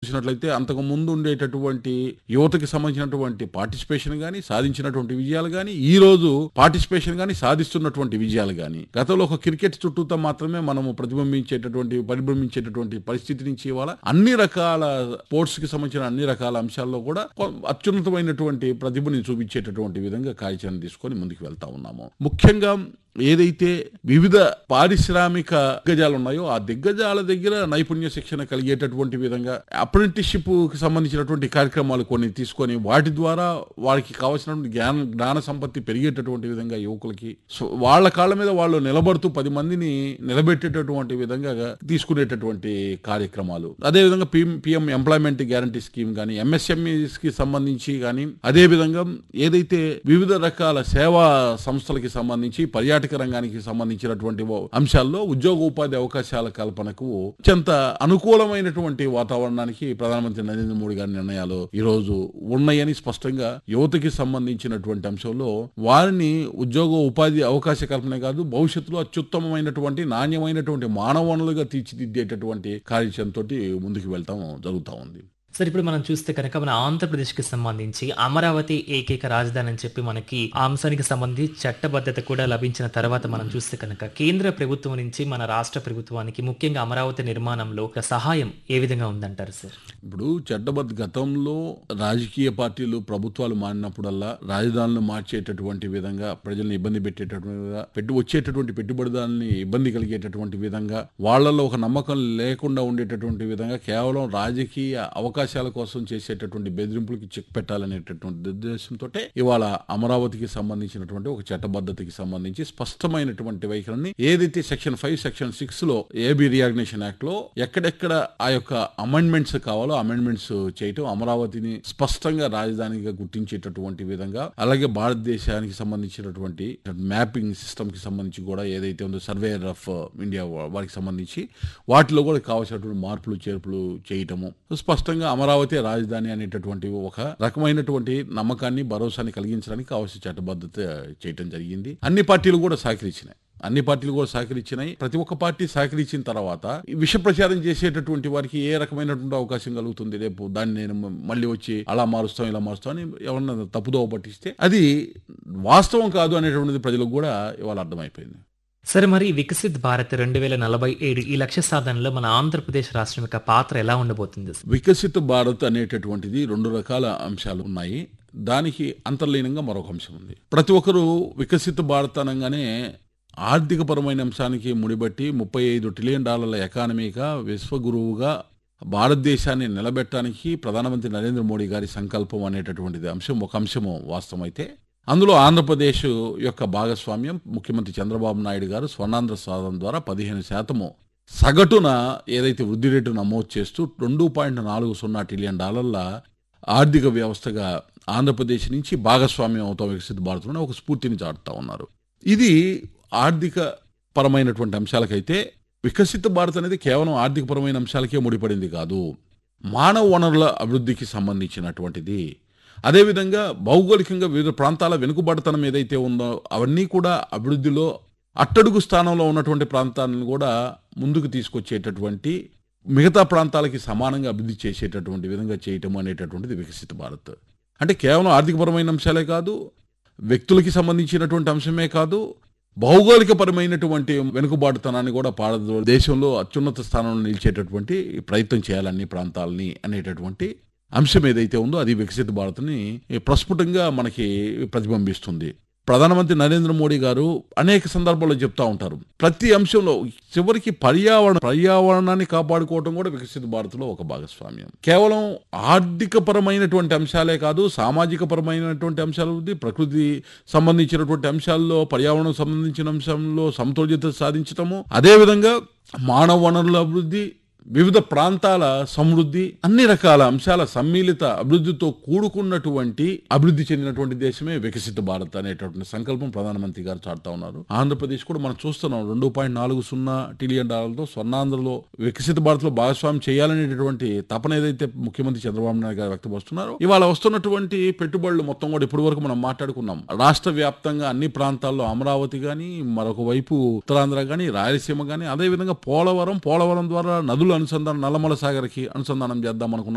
చూసినట్లయితే అంతకు ముందు ఉండేటటువంటి యువతకి సంబంధించినటువంటి పార్టిసిపేషన్ గానీ, సాధించినటువంటి విజయాలు గానీ, ఈ రోజు పార్టిసిపేషన్ గానీ, సాధిస్తున్నటువంటి విజయాలు గానీ, గతంలో ఒక క్రికెట్ చుట్టూతో మాత్రమే మనము పరిభ్రమించేటటువంటి పరిస్థితి నుంచి ఇవాళ అన్ని రకాల స్పోర్ట్స్ కి సంబంధించిన అన్ని రకాల అంశాల్లో కూడా అత్యున్నతమైనటువంటి ప్రతిభని చూపించేటటువంటి విధంగా కార్యాచరణ తీసుకొని ముందుకు వెళ్తా ఉన్నాము. ముఖ్యంగా ఏదైతే వివిధ పారిశ్రామిక దిగ్గజాలు ఉన్నాయో ఆ దిగ్గజాల దగ్గర నైపుణ్య శిక్షణ కలిగేటటువంటి విధంగా అప్రెంటిస్షిప్ కి సంబంధించినటువంటి కార్యక్రమాలు కొన్ని తీసుకొని వాటి ద్వారా వారికి కావాల్సినటువంటి జ్ఞాన సంపత్తి పెరిగేటటువంటి విధంగా యువకులకి వాళ్ళ కాళ్ళ మీద వాళ్ళు నిలబడుతూ 10 మందిని నిలబెట్టేటటువంటి విధంగా తీసుకునేటటువంటి కార్యక్రమాలు. అదేవిధంగా పిఎం ఎంప్లాయ్మెంట్ గ్యారంటీ స్కీమ్ కానీ, ఎంఎస్ఎంఈస్ కి సంబంధించి కానీ, అదేవిధంగా ఏదైతే వివిధ రకాల సేవా సంస్థలకి సంబంధించి పర్యాటక రంగానికి సంబంధించినటువంటి అంశాల్లో ఉద్యోగ ఉపాధి అవకాశాల కల్పనకు అత్యంత అనుకూలమైనటువంటి వాతావరణానికి ప్రధానమంత్రి నరేంద్ర మోడీ గారి నిర్ణయాలు ఈ రోజు ఉన్నాయని స్పష్టంగా యువతకి సంబంధించినటువంటి అంశంలో వారిని ఉద్యోగ ఉపాధి అవకాశ కల్పనే కాదు, భవిష్యత్తులో అత్యుత్తమమైనటువంటి నాణ్యమైనటువంటి మానవ వనరులుగా తీర్చిదిద్దేటటువంటి కార్యాచరణతో ముందుకు వెళ్తాం జరుగుతూ ఉంది. సార్, ఇప్పుడు మనం చూస్తే కనుక మన ఆంధ్రప్రదేశ్కి సంబంధించి అమరావతి ఏకైక రాజధాని అని చెప్పి మనకి ఆ అంశానికి సంబంధించి చట్టబద్ధత కూడా లభించిన తర్వాత మనం చూస్తే కనుక కేంద్ర ప్రభుత్వం నుంచి మన రాష్ట్ర ప్రభుత్వానికి ముఖ్యంగా అమరావతి నిర్మాణంలో సహాయం ఏ విధంగా ఉందంటారు సార్? ఇప్పుడు చట్టబద్ధ గతంలో రాజకీయ పార్టీలు ప్రభుత్వాలు మారినప్పుడల్లా రాజధానులు మార్చేటటువంటి విధంగా ప్రజల్ని ఇబ్బంది పెట్టేటటువంటి విధంగా వచ్చేటటువంటి పెట్టుబడిదారుల్ని ఇబ్బంది కలిగేటటువంటి విధంగా వాళ్లలో ఒక నమ్మకం లేకుండా ఉండేటటువంటి విధంగా కేవలం రాజకీయ అవకాశాల కోసం చేసేటటువంటి బెదిరింపులకి చెక్ పెట్టాలనేటటువంటి ఉద్దేశంతో ఇవాళ అమరావతికి సంబంధించినటువంటి ఒక చట్టబద్ధతకి సంబంధించి స్పష్టమైనటువంటి వైఖరిని ఏదైతే సెక్షన్ 5, సెక్షన్ 6 లో ఏబీ రియాగ్నేషన్ యాక్ట్ లో ఎక్కడెక్కడ ఆ యొక్క అమెండ్మెంట్స్ కావాలో అమెండ్మెంట్స్ చేయటం, అమరావతిని స్పష్టంగా రాజధానిగా గుర్తించేటటువంటి విధంగా, అలాగే భారతదేశానికి సంబంధించినటువంటి మ్యాపింగ్ సిస్టమ్ కి సంబంధించి కూడా ఏదైతే ఉందో సర్వేయర్ ఆఫ్ ఇండియా వారికి సంబంధించి వాటిలో కూడా కావాల్సినటువంటి మార్పులు చేర్పులు చేయటము, స్పష్టంగా అమరావతి రాజధాని అనేటటువంటి ఒక రకమైనటువంటి నమ్మకాన్ని, భరోసాని కలిగించడానికి కావాల్సిన చట్టబద్ధత చేయటం జరిగింది. అన్ని పార్టీలు కూడా సహకరించినాయి. ప్రతి ఒక్క పార్టీ సహకరించిన తర్వాత విష ప్రచారం చేసేటటువంటి వారికి ఏ రకమైనటువంటి అవకాశం కలుగుతుంది? రేపు దాన్ని నేను మళ్ళీ వచ్చి అలా మారుస్తాం ఇలా మారుస్తాం అని ఎవరన్నా తప్పుదోవ పట్టిస్తే అది వాస్తవం కాదు అనేటువంటిది ప్రజలకు కూడా ఇవాళ అర్థమైపోయింది. సరే, మరి వికసిత్ భారత్ 2047 ఈ లక్ష్య సాధనలో మన ఆంధ్రప్రదేశ్ రాష్ట్రం యొక్క పాత్ర ఎలా ఉండబోతుంది? వికసిత్ భారత్ అనేటటువంటిది 2 రకాల అంశాలు ఉన్నాయి. దానికి అంతర్లీనంగా మరొక అంశం ఉంది. ప్రతి ఒక్కరూ వికసిత్ భారత్ అనగానే ఆర్థికపరమైన అంశానికి ముడిబట్టి $35 ట్రిలియన్ ఎకానమీగా విశ్వగురువుగా భారతదేశాన్ని నిలబెట్టడానికి ప్రధానమంత్రి నరేంద్ర మోడీ గారి సంకల్పం అనేటటువంటిది ఒక అంశము వాస్తవమైతే అందులో ఆంధ్రప్రదేశ్ యొక్క భాగస్వామ్యం ముఖ్యమంత్రి చంద్రబాబు నాయుడు గారు స్వర్ణాంధ్ర సాధన ద్వారా 15% సగటున ఏదైతే వృద్ధి రేటు నమోదు చేస్తూ $2.40 ట్రిలియన్ ఆర్థిక వ్యవస్థగా ఆంధ్రప్రదేశ్ నుంచి భాగస్వామ్యం అవుతాం వికసిత భారత్లో ఒక స్ఫూర్తిని చాటుతా ఉన్నారు. ఇది ఆర్థిక పరమైనటువంటి అంశాలకైతే వికసిత భారత్ అనేది కేవలం ఆర్థిక పరమైన అంశాలకే ముడిపడింది కాదు, మానవ వనరుల అభివృద్ధికి సంబంధించినటువంటిది. అదేవిధంగా భౌగోళికంగా వివిధ ప్రాంతాల వెనుకబడతనం ఏదైతే ఉందో అవన్నీ కూడా అభివృద్ధిలో అట్టడుగు స్థానంలో ఉన్నటువంటి ప్రాంతాలను కూడా ముందుకు తీసుకొచ్చేటటువంటి, మిగతా ప్రాంతాలకి సమానంగా అభివృద్ధి చేసేటటువంటి విధంగా చేయటం అనేటటువంటిది వికసిత భారత్. అంటే కేవలం ఆర్థికపరమైన అంశాలే కాదు, వ్యక్తులకి సంబంధించినటువంటి అంశమే కాదు, భౌగోళికపరమైనటువంటి వెనుకబాటుతనాన్ని కూడా దేశంలో అత్యున్నత స్థానంలో నిలిచేటటువంటి ప్రయత్నం చేయాలన్ని ప్రాంతాలని అనేటటువంటి అంశం ఏదైతే ఉందో అది వికసిత భారత్ని ప్రస్ఫుటంగా మనకి ప్రతిబింబిస్తుంది. ప్రధానమంత్రి నరేంద్ర మోడీ గారు అనేక సందర్భాల్లో చెప్తా ఉంటారు, ప్రతి అంశంలో చివరికి పర్యావరణాన్ని కాపాడుకోవడం కూడా వికసిత భారత్లో ఒక భాగస్వామ్యం. కేవలం ఆర్థిక పరమైనటువంటి అంశాలే కాదు, సామాజిక పరమైనటువంటి అంశాలు, ప్రకృతి సంబంధించినటువంటి అంశాల్లో, పర్యావరణం సంబంధించిన అంశంలో సమతుల్యత సాధించటము, అదేవిధంగా మానవ వనరుల అభివృద్ధి, వివిధ ప్రాంతాల సమృద్ధి, అన్ని రకాల అంశాల సమ్మిళిత అభివృద్ధితో కూడుకున్నటువంటి అభివృద్ధి చెందినటువంటి దేశమే వికసిత భారత్ అనేటటువంటి సంకల్పం ప్రధానమంత్రి గారు చాటుతా ఉన్నారు. ఆంధ్రప్రదేశ్ కూడా మనం చూస్తున్నాం, $2.40 ట్రిలియన్ స్వర్ణాంధ్రలో వికసిత భారత్ లో భాగస్వామ్యం చేయాలనేటటువంటి తపన ఏదైతే ముఖ్యమంత్రి చంద్రబాబు నాయుడు గారు వ్యక్తపరుస్తున్నారో, ఇవాళ వస్తున్నటువంటి పెట్టుబడులు మొత్తం కూడా ఇప్పటి వరకు మనం మాట్లాడుకున్నాం. రాష్ట్ర వ్యాప్తంగా అన్ని ప్రాంతాల్లో అమరావతి గాని, మరొక వైపు ఉత్తరాంధ్ర గాని, రాయలసీమ గాని, అదేవిధంగా పోలవరం ద్వారా నదుల అనుసంధానం, నల్లమల సాగర్కి అనుసంధానం చేద్దాం అనుకున్నాం.